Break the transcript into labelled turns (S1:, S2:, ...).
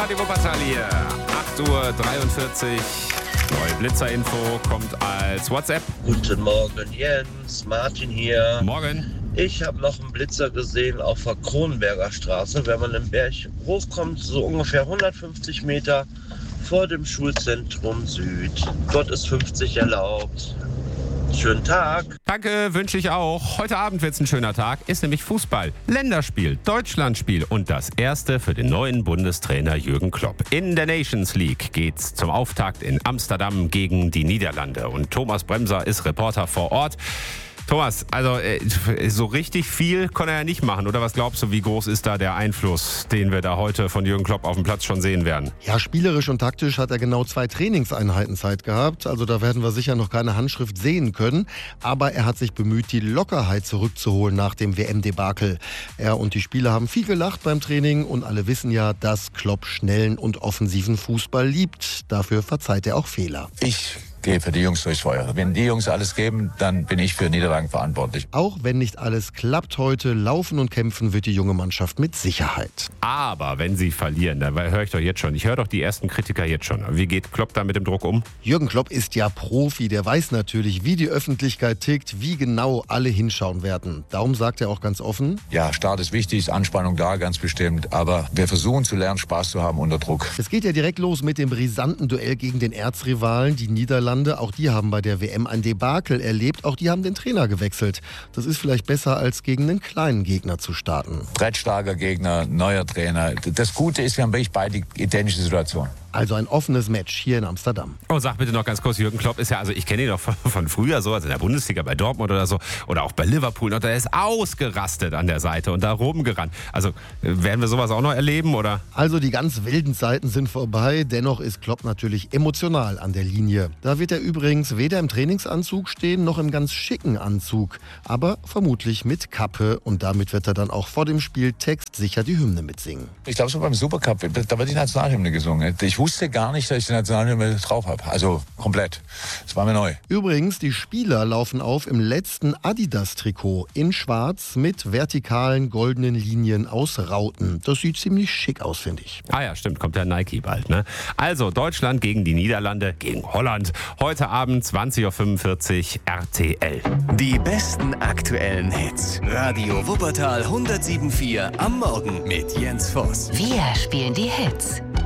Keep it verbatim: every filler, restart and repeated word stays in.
S1: Radio Wuppertal hier. acht Uhr dreiundvierzig. Neue Blitzer-Info kommt als WhatsApp.
S2: Guten Morgen Jens, Martin hier.
S1: Morgen.
S2: Ich habe noch einen Blitzer gesehen auf der Kronberger Straße. Wenn man den Berg hochkommt, so ungefähr hundertfünfzig Meter vor dem Schulzentrum Süd. Dort ist fünfzig erlaubt. Schönen Tag.
S1: Danke, wünsche ich auch. Heute Abend wird es ein schöner Tag. Ist nämlich Fußball. Länderspiel, Deutschlandspiel und das erste für den neuen Bundestrainer Jürgen Klopp. In der Nations League geht's zum Auftakt in Amsterdam gegen die Niederlande. Und Thomas Bremser ist Reporter vor Ort. Thomas, also äh, so richtig viel kann er ja nicht machen, oder was glaubst du, wie groß ist da der Einfluss, den wir da heute von Jürgen Klopp auf dem Platz schon sehen werden?
S3: Ja, spielerisch und taktisch hat er genau zwei Trainingseinheiten Zeit gehabt, also da werden wir sicher noch keine Handschrift sehen können, aber er hat sich bemüht, die Lockerheit zurückzuholen nach dem W M-Debakel. Er und die Spieler haben viel gelacht beim Training und alle wissen ja, dass Klopp schnellen und offensiven Fußball liebt. Dafür verzeiht er auch Fehler.
S4: Ich gehe für die Jungs durchs Feuer. Wenn die Jungs alles geben, dann bin ich für Niederlagen verantwortlich.
S3: Auch wenn nicht alles klappt heute, laufen und kämpfen wird die junge Mannschaft mit Sicherheit.
S1: Aber wenn sie verlieren, dann höre ich doch jetzt schon. Ich höre doch die ersten Kritiker jetzt schon. Wie geht Klopp da mit dem Druck um?
S3: Jürgen Klopp ist ja Profi. Der weiß natürlich, wie die Öffentlichkeit tickt, wie genau alle hinschauen werden. Darum sagt er auch ganz offen:
S4: Ja, Start ist wichtig, ist Anspannung da, ganz bestimmt. Aber wir versuchen zu lernen, Spaß zu haben unter Druck.
S3: Es geht ja direkt los mit dem brisanten Duell gegen den Erzrivalen, die Niederlande. Auch die haben bei der W M ein Debakel erlebt. Auch die haben den Trainer gewechselt. Das ist vielleicht besser, als gegen einen kleinen Gegner zu starten.
S4: Brettstarker Gegner, neuer Trainer. Das Gute ist, wir haben wirklich beide identische Situationen.
S3: Also ein offenes Match hier in Amsterdam.
S1: Oh, sag bitte noch ganz kurz, Jürgen Klopp ist ja, also ich kenne ihn doch von, von früher so, also in der Bundesliga bei Dortmund oder so, oder auch bei Liverpool, und er ist ausgerastet an der Seite und da rumgerannt. Also werden wir sowas auch noch erleben, oder?
S3: Also die ganz wilden Zeiten sind vorbei, dennoch ist Klopp natürlich emotional an der Linie. Da wird er übrigens weder im Trainingsanzug stehen, noch im ganz schicken Anzug, aber vermutlich mit Kappe, und damit wird er dann auch vor dem Spiel textsicher die Hymne mitsingen.
S4: Ich glaube, so beim Supercup, da wird die Nationalhymne gesungen. Ich wusste gar nicht, dass ich die Nationalhymne drauf habe. Also komplett. Das war mir neu.
S3: Übrigens, die Spieler laufen auf im letzten Adidas-Trikot in schwarz mit vertikalen goldenen Linien aus Rauten. Das sieht ziemlich schick aus, finde ich.
S1: Ah ja, stimmt, kommt der Nike bald, ne? Also Deutschland gegen die Niederlande, gegen Holland. Heute Abend zwanzig Uhr fünfundvierzig R T L.
S5: Die besten aktuellen Hits. Radio Wuppertal hundertsieben Komma vier am Morgen mit Jens Voss.
S6: Wir spielen die Hits.